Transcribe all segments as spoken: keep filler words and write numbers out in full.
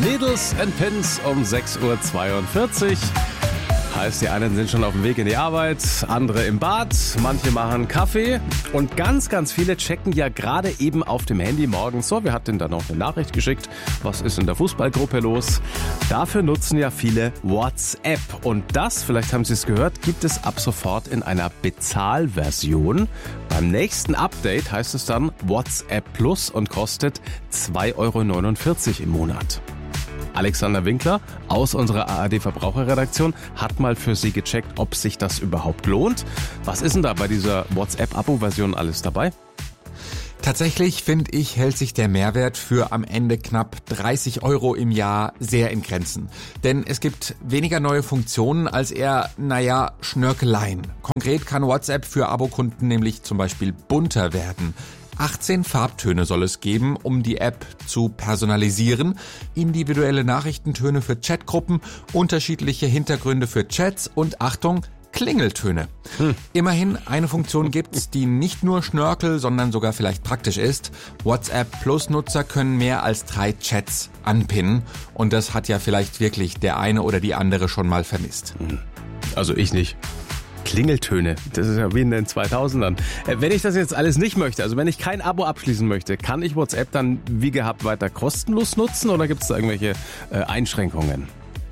Needles and Pins um sechs Uhr zweiundvierzig. Heißt, die einen sind schon auf dem Weg in die Arbeit, andere im Bad, manche machen Kaffee und ganz, ganz viele checken ja gerade eben auf dem Handy morgens so, wer hat denn da noch eine Nachricht geschickt, was ist in der Fußballgruppe los? Dafür nutzen ja viele WhatsApp und das, vielleicht haben Sie es gehört, gibt es ab sofort in einer Bezahlversion. Beim nächsten Update heißt es dann WhatsApp Plus und kostet zwei Euro neunundvierzig im Monat. Alexander Winkler aus unserer A R D-Verbraucherredaktion hat mal für Sie gecheckt, ob sich das überhaupt lohnt. Was ist denn da bei dieser WhatsApp-Abo-Version alles dabei? Tatsächlich, finde ich, hält sich der Mehrwert für am Ende knapp dreißig Euro im Jahr sehr in Grenzen. Denn es gibt weniger neue Funktionen als eher, naja, Schnörkeleien. Konkret kann WhatsApp für Abokunden nämlich zum Beispiel bunter werden. achtzehn Farbtöne soll es geben, um die App zu personalisieren. Individuelle Nachrichtentöne für Chatgruppen, unterschiedliche Hintergründe für Chats und Achtung, Klingeltöne. Hm. Immerhin eine Funktion gibt's, die nicht nur Schnörkel, sondern sogar vielleicht praktisch ist. WhatsApp Plus Nutzer können mehr als drei Chats anpinnen. Und das hat ja vielleicht wirklich der eine oder die andere schon mal vermisst. Also ich nicht. Klingeltöne, das ist ja wie in den zweitausendern. Wenn ich das jetzt alles nicht möchte, also wenn ich kein Abo abschließen möchte, kann ich WhatsApp dann wie gehabt weiter kostenlos nutzen oder gibt es da irgendwelche äh, Einschränkungen?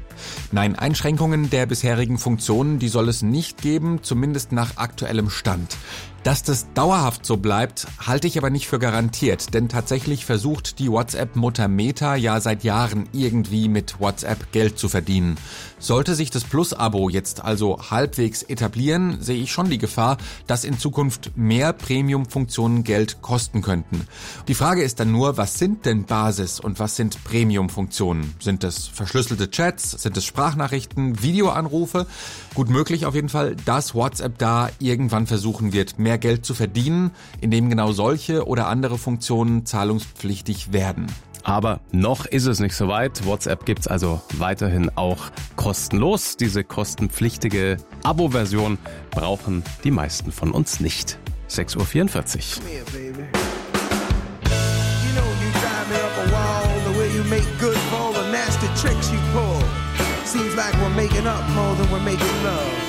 Nein, Einschränkungen der bisherigen Funktionen, die soll es nicht geben, zumindest nach aktuellem Stand. Dass das dauerhaft so bleibt, halte ich aber nicht für garantiert, denn tatsächlich versucht die WhatsApp-Mutter Meta ja seit Jahren irgendwie mit WhatsApp Geld zu verdienen. Sollte sich das Plus-Abo jetzt also halbwegs etablieren, sehe ich schon die Gefahr, dass in Zukunft mehr Premium-Funktionen Geld kosten könnten. Die Frage ist dann nur, was sind denn Basis- und was sind Premium-Funktionen? Sind das verschlüsselte Chats? Sind es Sprachnachrichten, Videoanrufe? Gut möglich auf jeden Fall, dass WhatsApp da irgendwann versuchen wird, mehr Geld zu verdienen, indem genau solche oder andere Funktionen zahlungspflichtig werden. Aber noch ist es nicht so weit. WhatsApp gibt's also weiterhin auch kostenlos. Diese kostenpflichtige Abo-Version brauchen die meisten von uns nicht. sechs Uhr vierundvierzig. Seems like we're making up more than we're making love.